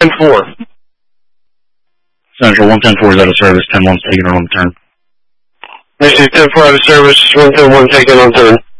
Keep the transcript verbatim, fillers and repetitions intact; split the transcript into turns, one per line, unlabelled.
ten four.
Central, one ten four is out of service, ten one's taking it on the turn.
This is ten four out of service, one ten one taking on turn.